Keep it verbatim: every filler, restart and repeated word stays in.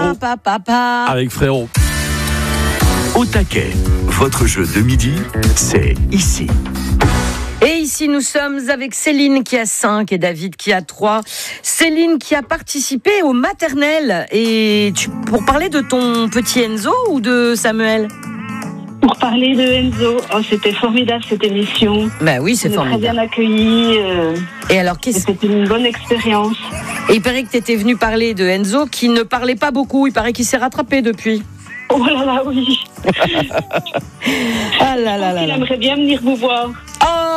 pa, pa, pa. Avec Frérot. Au taquet, votre jeu de midi, c'est ici. Et ici, nous sommes avec Céline qui a cinq et David qui a trois. Céline qui a participé au maternel. Et tu, pour parler de ton petit Enzo ou de Samuel ? Pour parler de Enzo, oh, c'était formidable cette émission. Ben oui, c'est On est formidable. très bien accueillis. Euh, Et alors, qu'est-ce... c'était une bonne expérience. Et il paraît que tu étais venu parler de Enzo qui ne parlait pas beaucoup. Il paraît qu'il s'est rattrapé depuis. Oh là là, oui. Ah là là là Il là. aimerait bien venir vous voir. Oh